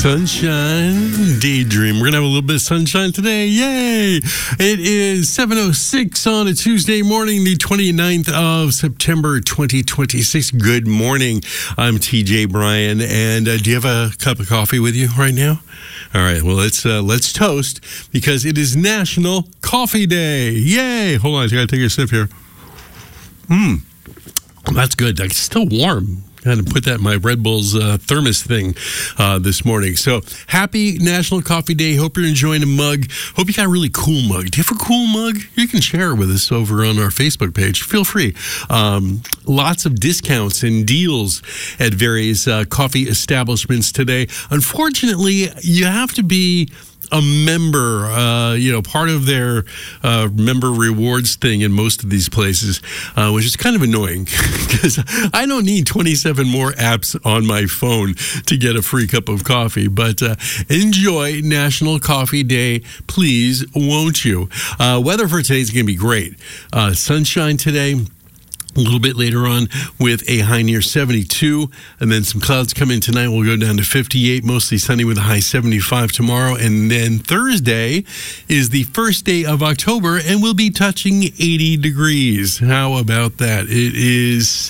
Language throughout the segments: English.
Sunshine Daydream. We're going to have a little bit of sunshine today. Yay! It is 7:06 on a Tuesday morning, the 29th of September, 2026. Good morning. I'm TJ Bryan, and do you have a cup of coffee with you right now? All right, well, let's toast because it is National Coffee Day. Yay! Hold on, I got to take a sip here. That's good. It's still warm. I had to put that in my Red Bull's thermos thing this morning. So happy National Coffee Day. Hope you're enjoying a mug. Hope you got a really cool mug. Do you have a cool mug? You can share it with us over on our Facebook page. Feel free. Lots of discounts and deals at various coffee establishments today. Unfortunately, you have to be a member, part of their member rewards thing in most of these places, which is kind of annoying because I don't need 27 more apps on my phone to get a free cup of coffee. But enjoy National Coffee Day, please, won't you? Weather for today is going to be great. Sunshine today. A little bit later on with a high near 72, and then some clouds come in tonight. We'll go down to 58, mostly sunny with a high 75 tomorrow. And then Thursday is the first day of October, and we'll be touching 80 degrees. How about that? It is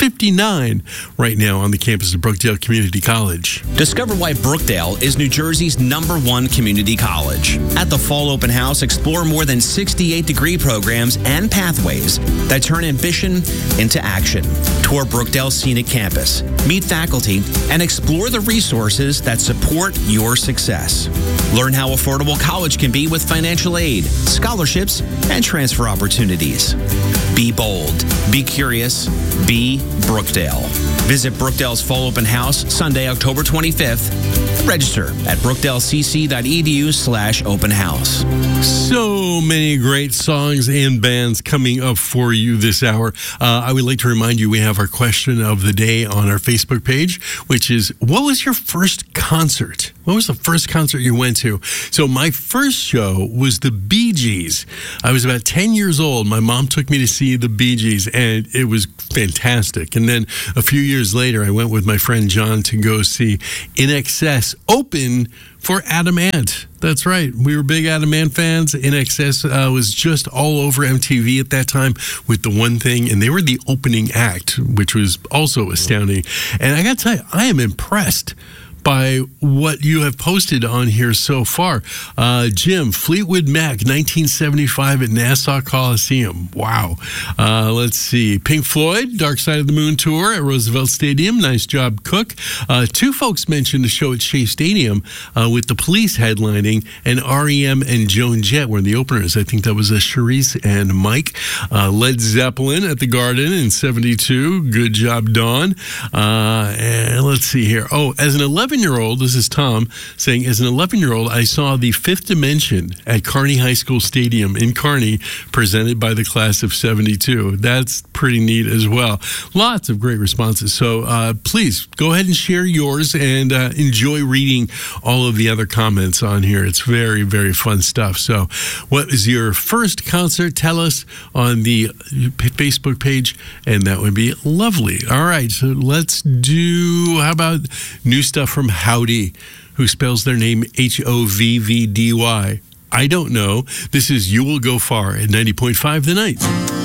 59 right now on the campus of Brookdale Community College. Discover why Brookdale is New Jersey's #1 community college. At the Fall Open House, explore more than 68 degree programs and pathways that turn ambition into action. Tour Brookdale's scenic campus, meet faculty, and explore the resources that support your success. Learn how affordable college can be with financial aid, scholarships, and transfer opportunities. Be bold, be curious, be Brookdale. Visit Brookdale's Fall Open House Sunday, October 25th. Register at brookdalecc.edu/open house. So many great songs and bands coming up for you this hour. I would like to remind you we have our question of the day on our Facebook page, which is, what was your first concert? What was the first concert you went to? So my first show was the Bee Gees. I was about 10 years old. My mom took me to see the Bee Gees, and it was fantastic. And then a few years later, I went with my friend John to go see INXS open for Adam Ant. That's right. We were big Adam Ant fans. INXS was just all over MTV at that time with The One Thing, and they were the opening act, which was also astounding. And I got to tell you, I am impressed by what you have posted on here so far. Jim, Fleetwood Mac, 1975 at Nassau Coliseum. Wow. Let's see. Pink Floyd, Dark Side of the Moon tour at Roosevelt Stadium. Nice job, Cook. Two folks mentioned a show at Shea Stadium with the Police headlining, and REM and Joan Jett were the openers. I think that was Charisse and Mike. Led Zeppelin at the Garden in 72. Good job, Dawn. And let's see here. Oh, as an 11-year-old, this is Tom saying, as an 11-year-old, I saw the Fifth Dimension at Kearney High School Stadium in Kearney, presented by the class of 72. That's pretty neat as well. Lots of great responses. So please go ahead and share yours and enjoy reading all of the other comments on here. It's very, very fun stuff. So what is your first concert? Tell us on the Facebook page, and that would be lovely. All right, so let's do, how about new stuff from Howdy, who spells their name Hovvdy. I don't know. This is You Will Go Far at 90.5 The Night.